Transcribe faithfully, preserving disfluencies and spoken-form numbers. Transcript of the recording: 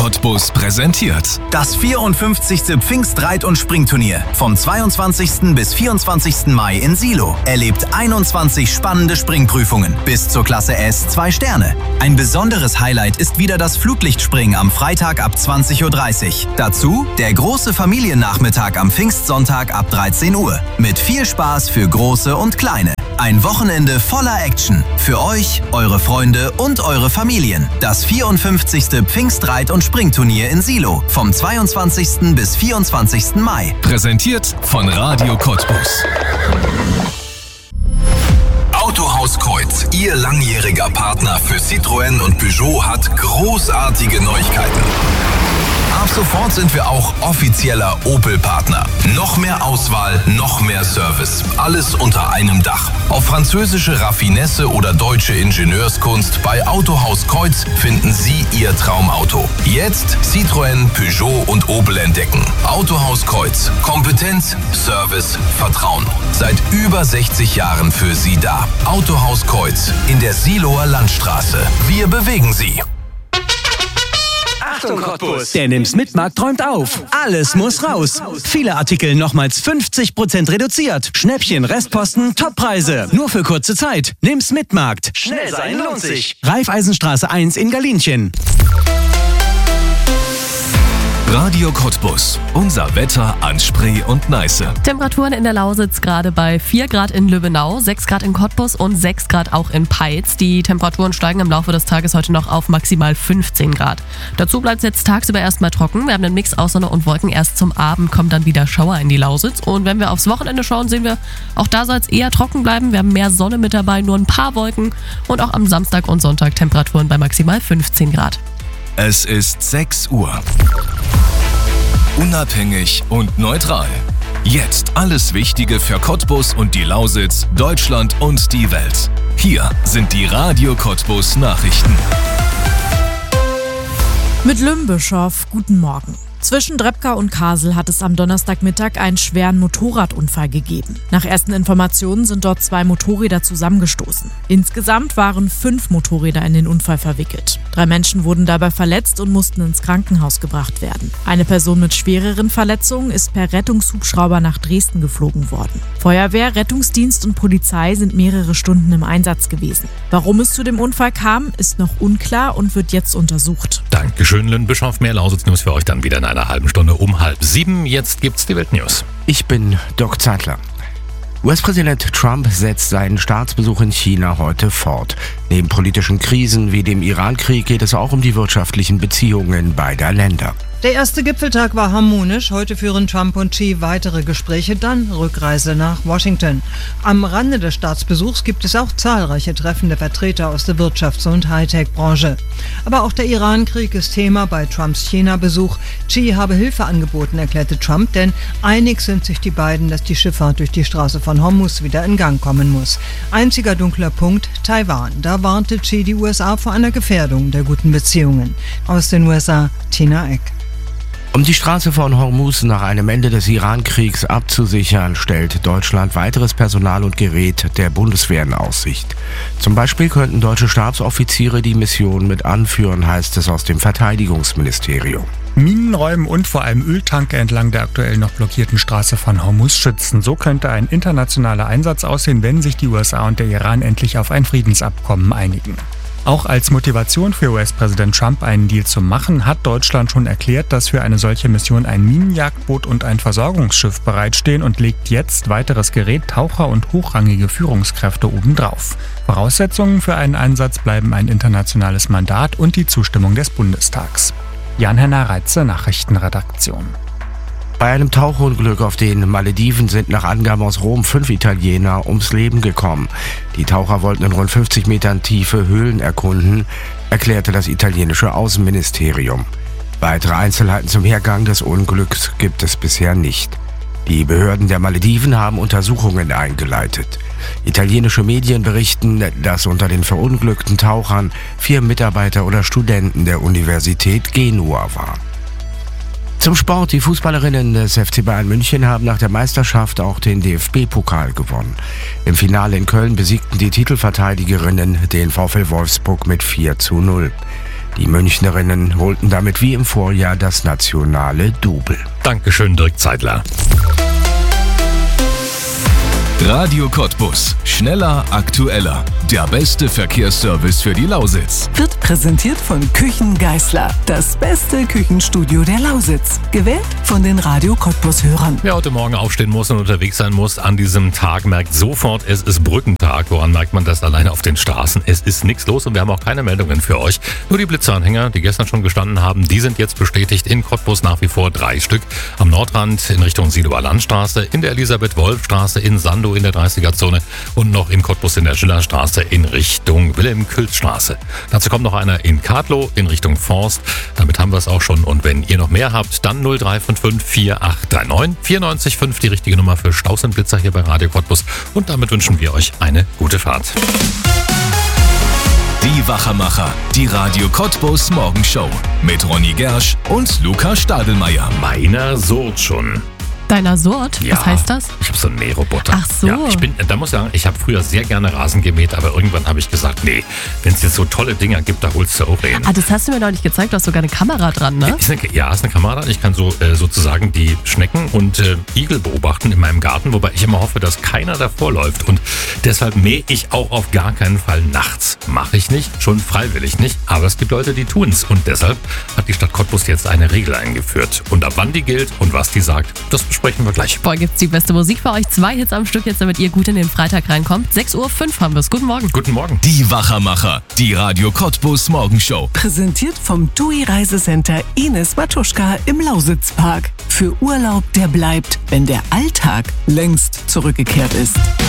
Cottbus präsentiert das vierundfünfzigste Pfingstreit- und Springturnier vom zweiundzwanzigsten bis vierundzwanzigsten Mai in Silo. Erlebt einundzwanzig spannende Springprüfungen bis zur Klasse S zwei Sterne. Ein besonderes Highlight ist wieder das Flutlichtspringen am Freitag ab zwanzig Uhr dreißig. Dazu der große Familiennachmittag am Pfingstsonntag ab dreizehn Uhr. Mit viel Spaß für Große und Kleine. Ein Wochenende voller Action. Für euch, eure Freunde und eure Familien. Das vierundfünfzigste Pfingstreit- und Springturnier in Silo. Vom zweiundzwanzigsten bis vierundzwanzigsten Mai. Präsentiert von Radio Cottbus. Autohaus Kreuz, Ihr langjähriger Partner für Citroën und Peugeot, hat großartige Neuigkeiten. Ab sofort sind wir auch offizieller Opel-Partner. Noch mehr Auswahl, noch mehr Service. Alles unter einem Dach. Auf französische Raffinesse oder deutsche Ingenieurskunst bei Autohaus Kreuz finden Sie Ihr Traumauto. Jetzt Citroën, Peugeot und Opel entdecken. Autohaus Kreuz. Kompetenz, Service, Vertrauen. Seit über sechzig Jahren für Sie da. Autohaus Kreuz in der Siloer Landstraße. Wir bewegen Sie. Achtung Cottbus! Der Nimm's-Mit-Markt träumt auf. Alles muss raus. Viele Artikel nochmals fünfzig Prozent reduziert. Schnäppchen, Restposten, Toppreise. Nur für kurze Zeit. Nimm's-Mit-Markt. Schnell sein lohnt sich. Raiffeisenstraße eins in Galinchen. Radio Cottbus. Unser Wetter an Spree und Neiße. Temperaturen in der Lausitz gerade bei vier Grad in Lübbenau, sechs Grad in Cottbus und sechs Grad auch in Peitz. Die Temperaturen steigen im Laufe des Tages heute noch auf maximal fünfzehn Grad. Dazu bleibt es jetzt tagsüber erstmal trocken. Wir haben einen Mix aus Sonne und Wolken. Erst zum Abend kommen dann wieder Schauer in die Lausitz. Und wenn wir aufs Wochenende schauen, sehen wir, auch da soll es eher trocken bleiben. Wir haben mehr Sonne mit dabei, nur ein paar Wolken. Und auch am Samstag und Sonntag Temperaturen bei maximal fünfzehn Grad. Es ist sechs Uhr. Unabhängig und neutral. Jetzt alles Wichtige für Cottbus und die Lausitz, Deutschland und die Welt. Hier sind die Radio Cottbus Nachrichten. Mit Lümbischow, guten Morgen. Zwischen Drebka und Kassel hat es am Donnerstagmittag einen schweren Motorradunfall gegeben. Nach ersten Informationen sind dort zwei Motorräder zusammengestoßen. Insgesamt waren fünf Motorräder in den Unfall verwickelt. Drei Menschen wurden dabei verletzt und mussten ins Krankenhaus gebracht werden. Eine Person mit schwereren Verletzungen ist per Rettungshubschrauber nach Dresden geflogen worden. Feuerwehr, Rettungsdienst und Polizei sind mehrere Stunden im Einsatz gewesen. Warum es zu dem Unfall kam, ist noch unklar und wird jetzt untersucht. Dankeschön, Lynn-Bischof. Mehr Lausitz-News für euch dann wieder in einer halben Stunde um halb sieben. Jetzt gibt's die Weltnews. Ich bin Dirk Zeitler. U S-Präsident Trump setzt seinen Staatsbesuch in China heute fort. Neben politischen Krisen wie dem Iran-Krieg geht es auch um die wirtschaftlichen Beziehungen beider Länder. Der erste Gipfeltag war harmonisch. Heute führen Trump und Xi weitere Gespräche, dann Rückreise nach Washington. Am Rande des Staatsbesuchs gibt es auch zahlreiche Treffen der Vertreter aus der Wirtschafts- und Hightech-Branche. Aber auch der Iran-Krieg ist Thema bei Trumps China-Besuch. Xi habe Hilfe angeboten, erklärte Trump, denn einig sind sich die beiden, dass die Schifffahrt durch die Straße von Hormuz wieder in Gang kommen muss. Einziger dunkler Punkt, Taiwan. Da warnte Xi die U S A vor einer Gefährdung der guten Beziehungen. Aus den U S A, Tina Eck. Um die Straße von Hormuz nach einem Ende des Iran-Kriegs abzusichern, stellt Deutschland weiteres Personal und Gerät der Bundeswehr in Aussicht. Zum Beispiel könnten deutsche Stabsoffiziere die Mission mit anführen, heißt es aus dem Verteidigungsministerium. Minenräumen und vor allem Öltanker entlang der aktuell noch blockierten Straße von Hormuz schützen. So könnte ein internationaler Einsatz aussehen, wenn sich die U S A und der Iran endlich auf ein Friedensabkommen einigen. Auch als Motivation für U S-Präsident Trump, einen Deal zu machen, hat Deutschland schon erklärt, dass für eine solche Mission ein Minenjagdboot und ein Versorgungsschiff bereitstehen und legt jetzt weiteres Gerät, Taucher und hochrangige Führungskräfte obendrauf. Voraussetzungen für einen Einsatz bleiben ein internationales Mandat und die Zustimmung des Bundestags. Jan-Henner Reitze, Nachrichtenredaktion. Bei einem Tauchunglück auf den Malediven sind nach Angaben aus Rom fünf Italiener ums Leben gekommen. Die Taucher wollten in rund fünfzig Metern Tiefe Höhlen erkunden, erklärte das italienische Außenministerium. Weitere Einzelheiten zum Hergang des Unglücks gibt es bisher nicht. Die Behörden der Malediven haben Untersuchungen eingeleitet. Italienische Medien berichten, dass unter den verunglückten Tauchern vier Mitarbeiter oder Studenten der Universität Genua waren. Zum Sport. Die Fußballerinnen des F C Bayern München haben nach der Meisterschaft auch den D F B-Pokal gewonnen. Im Finale in Köln besiegten die Titelverteidigerinnen den VfL Wolfsburg mit vier zu null. Die Münchnerinnen holten damit wie im Vorjahr das nationale Double. Dankeschön, Dirk Zeitler. Radio Cottbus. Schneller, aktueller. Der beste Verkehrsservice für die Lausitz. Wird präsentiert von Küchen Geisler. Das beste Küchenstudio der Lausitz. Gewählt von den Radio Cottbus-Hörern. Wer heute Morgen aufstehen muss und unterwegs sein muss an diesem Tag, merkt sofort, es ist Brückentag. Woran merkt man das alleine auf den Straßen? Es ist nichts los und wir haben auch keine Meldungen für euch. Nur die Blitzanhänger, die gestern schon gestanden haben, die sind jetzt bestätigt. In Cottbus nach wie vor drei Stück. Am Nordrand in Richtung Siloer Landstraße, in der Elisabeth-Wolf-Straße, in Sandow in der dreißiger-Zone und noch in Cottbus in der Schillerstraße in Richtung Wilhelm-Külz-Straße. Dazu kommt noch einer in Kadlow in Richtung Forst. Damit haben wir es auch schon. Und wenn ihr noch mehr habt, dann null drei fünf fünf vier acht drei neun vier neun fünf, die richtige Nummer für Staus und Blitzer hier bei Radio Cottbus. Und damit wünschen wir euch eine gute Fahrt. Die Wachermacher, die Radio Cottbus Morgenshow mit Ronny Gersch und Luca Stadelmeier. Meiner Sort schon. Deiner Sort? Ja, was heißt das? Ich habe so einen Mähroboter. Ach so. Ja, ich bin, da muss ich sagen, ich habe früher sehr gerne Rasen gemäht, aber irgendwann habe ich gesagt, nee, wenn es jetzt so tolle Dinger gibt, da holst du auch einen. Ah, das hast du mir noch nicht gezeigt, du hast sogar eine Kamera dran, ne? Ist eine, ja, ist eine Kamera dran. Ich kann so äh, sozusagen die Schnecken und äh, Igel beobachten in meinem Garten, wobei ich immer hoffe, dass keiner davor läuft. Und deshalb mähe ich auch auf gar keinen Fall nachts. Mache ich nicht, schon freiwillig nicht, aber es gibt Leute, die tun es. Und deshalb hat die Stadt Cottbus jetzt eine Regel eingeführt. Und ab wann die gilt und was die sagt, das besprechen wir gleich. Boah, gibt's die beste Musik für euch. Zwei Hits am Stück jetzt, damit ihr gut in den Freitag reinkommt. sechs Uhr fünf haben wir's. Guten Morgen. Guten Morgen. Die Wachermacher, die Radio Cottbus Morgenshow. Präsentiert vom T U I Reisecenter Ines Matuschka im Lausitzpark. Für Urlaub, der bleibt, wenn der Alltag längst zurückgekehrt ist.